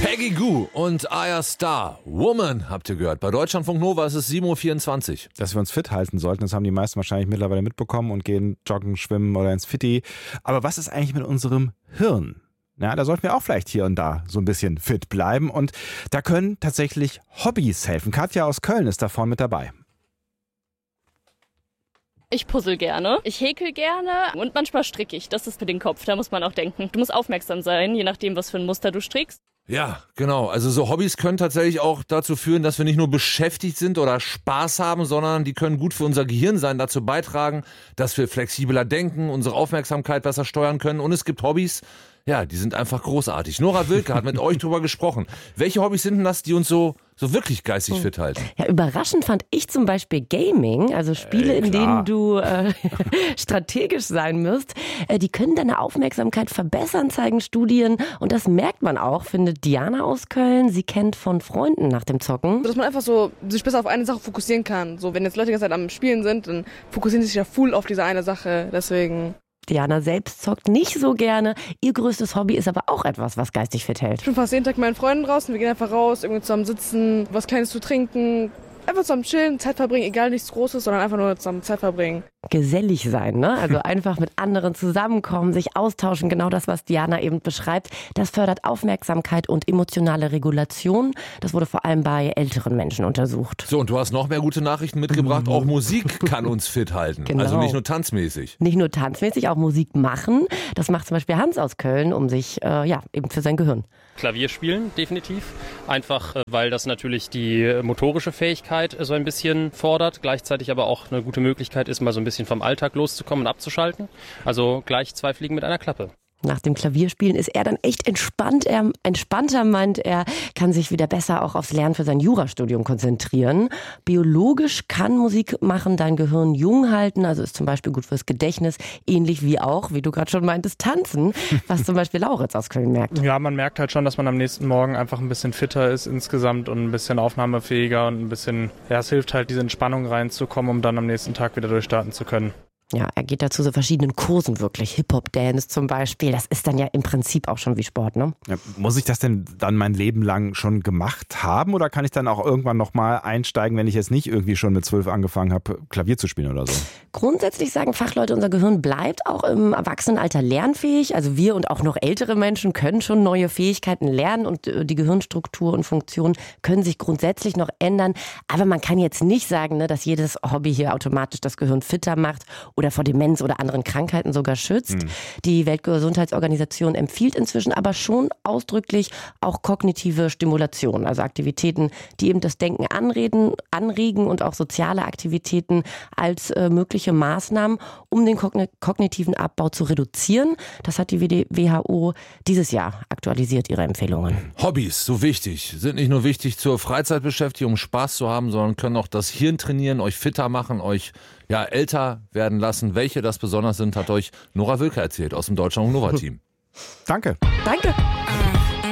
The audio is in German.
Peggy Gou und Aya Star. Woman, habt ihr gehört. Bei Deutschlandfunk Nova ist es 7.24 Uhr. Dass wir uns fit halten sollten, das haben die meisten wahrscheinlich mittlerweile mitbekommen und gehen joggen, schwimmen oder ins Fitti. Aber was ist eigentlich mit unserem Hirn? Ja, da sollten wir auch vielleicht hier und da so ein bisschen fit bleiben. Und da können tatsächlich Hobbys helfen. Katja aus Köln ist da vorne mit dabei. Ich puzzle gerne, ich häkel gerne und manchmal stricke ich. Das ist für den Kopf, da muss man auch denken. Du musst aufmerksam sein, je nachdem, was für ein Muster du strickst. Ja, genau. Also so Hobbys können tatsächlich auch dazu führen, dass wir nicht nur beschäftigt sind oder Spaß haben, sondern die können gut für unser Gehirn sein, dazu beitragen, dass wir flexibler denken, unsere Aufmerksamkeit besser steuern können. Und es gibt Hobbys, ja, die sind einfach großartig. Nora Wilke hat mit euch drüber gesprochen. Welche Hobbys sind denn das, die uns so wirklich geistig fit halten? Ja, überraschend fand ich zum Beispiel Gaming, also Spiele, in denen du strategisch sein musst. Die können deine Aufmerksamkeit verbessern, zeigen Studien. Und das merkt man auch, findet Diana aus Köln. Sie kennt von Freunden nach dem Zocken. Dass man einfach so sich besser auf eine Sache fokussieren kann. So, wenn jetzt Leute die ganze Zeit am Spielen sind, dann fokussieren sie sich ja full auf diese eine Sache. Deswegen. Diana selbst zockt nicht so gerne. Ihr größtes Hobby ist aber auch etwas, was geistig fit hält. Ich bin fast jeden Tag mit meinen Freunden draußen. Wir gehen einfach raus, irgendwie zusammen sitzen, was Kleines zu trinken. Einfach zusammen chillen, Zeit verbringen, egal nichts Großes, sondern einfach nur zusammen Zeit verbringen. Gesellig sein, ne? Also einfach mit anderen zusammenkommen, sich austauschen, genau das, was Diana eben beschreibt. Das fördert Aufmerksamkeit und emotionale Regulation. Das wurde vor allem bei älteren Menschen untersucht. So, und du hast noch mehr gute Nachrichten mitgebracht. Auch Musik kann uns fit halten. Genau. Also nicht nur tanzmäßig. Nicht nur tanzmäßig, auch Musik machen. Das macht zum Beispiel Hans aus Köln, um sich, eben für sein Gehirn. Klavier spielen, definitiv. Einfach, weil das natürlich die motorische Fähigkeit so ein bisschen fordert, gleichzeitig aber auch eine gute Möglichkeit ist, mal so ein bisschen vom Alltag loszukommen und abzuschalten. Also gleich 2 Fliegen mit einer Klappe. Nach dem Klavierspielen ist er dann echt entspannt. Entspannter meint er, kann sich wieder besser auch aufs Lernen für sein Jurastudium konzentrieren. Biologisch kann Musik machen dein Gehirn jung halten, also ist zum Beispiel gut fürs Gedächtnis, ähnlich wie auch, wie du gerade schon meintest, Tanzen, was zum Beispiel Lauritz aus Köln merkt. Ja, man merkt halt schon, dass man am nächsten Morgen einfach ein bisschen fitter ist insgesamt und ein bisschen aufnahmefähiger und ein bisschen, ja, es hilft halt, diese Entspannung reinzukommen, um dann am nächsten Tag wieder durchstarten zu können. Ja, er geht da zu so verschiedenen Kursen wirklich. Hip-Hop-Dance zum Beispiel. Das ist dann ja im Prinzip auch schon wie Sport, ne? Ja, muss ich das denn dann mein Leben lang schon gemacht haben oder kann ich dann auch irgendwann nochmal einsteigen, wenn ich jetzt nicht irgendwie schon mit 12 angefangen habe, Klavier zu spielen oder so? Grundsätzlich sagen Fachleute, unser Gehirn bleibt auch im Erwachsenenalter lernfähig. Also wir und auch noch ältere Menschen können schon neue Fähigkeiten lernen und die Gehirnstruktur und Funktion können sich grundsätzlich noch ändern. Aber man kann jetzt nicht sagen, ne, dass jedes Hobby hier automatisch das Gehirn fitter macht oder vor Demenz oder anderen Krankheiten sogar schützt. Die Weltgesundheitsorganisation empfiehlt inzwischen aber schon ausdrücklich auch kognitive Stimulation, also Aktivitäten, die eben das Denken anregen und auch soziale Aktivitäten als mögliche Maßnahmen, um den kognitiven Abbau zu reduzieren. Das hat die WHO dieses Jahr aktualisiert, ihre Empfehlungen. Hobbys, so wichtig, sind nicht nur wichtig zur Freizeitbeschäftigung, um Spaß zu haben, sondern können auch das Hirn trainieren, euch fitter machen, euch älter werden lassen. Welche das besonders sind, hat euch Nora Wilke erzählt aus dem Deutschlandfunk Nova Team. Danke. Danke.